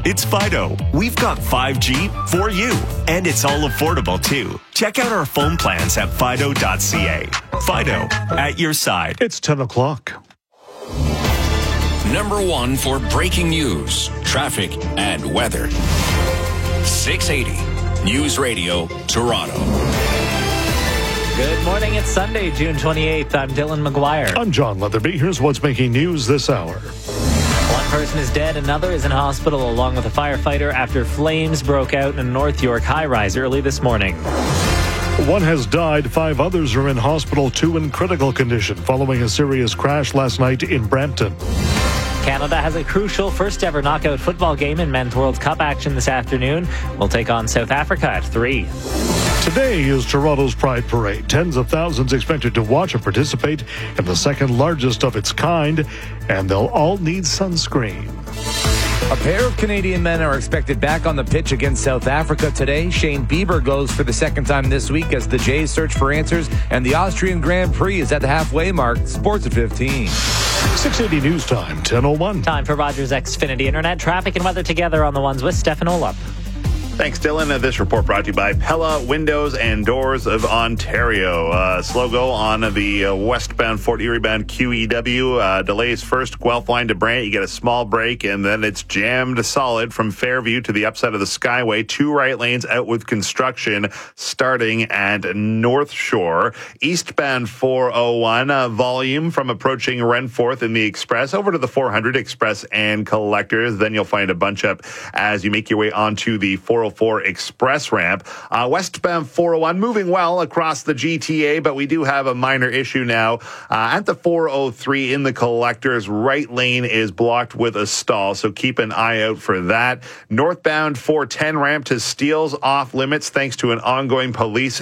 It's Fido. We've got 5G for you, and it's all affordable too. Check out our phone plans at fido.ca. Fido, at your side. It's 10 o'clock. Number one for breaking news, traffic, and weather. 680 News Radio, Toronto. Good morning. It's Sunday, June 28th. I'm Dylan McGuire. I'm John Leatherby. Here's what's making news this hour. One person is dead. Another is in hospital along with a firefighter after flames broke out in a North York high-rise early this morning. One has died. 5 others are in hospital, 2 in critical condition following a serious crash last night in Brampton. Canada has a crucial first-ever knockout football game in Men's World Cup action this afternoon. We'll take on South Africa at 3. Today is Toronto's Pride Parade. Tens of thousands expected to watch and participate in the second largest of its kind, and they'll all need sunscreen. A pair of Canadian men are expected back on the pitch against South Africa today. Shane Bieber goes for the second time this week as the Jays search for answers, and the Austrian Grand Prix is at the halfway mark. Sports at 15. 680 News Time, 10:01. Time for Rogers Xfinity Internet. Traffic and weather together on the ones with Stefan Olap. Thanks, Dylan. This report brought to you by Pella Windows and Doors of Ontario. Slow go on the westbound Fort Erie bound QEW. Delays first, Guelph line to Brant. You get a small break, and then it's jammed solid from Fairview to the upside of the Skyway. 2 right lanes out with construction starting at North Shore. Eastbound 401, volume from approaching Renforth in the Express over to the 400 Express and Collectors. Then you'll find a bunch up as you make your way onto the 404 Express ramp. Westbound 401 moving well across the GTA, but we do have a minor issue now at the 403 in the Collectors. Right lane is blocked with a stall, so keep an eye out for that. Northbound 410 ramp to Steeles off limits thanks to an ongoing police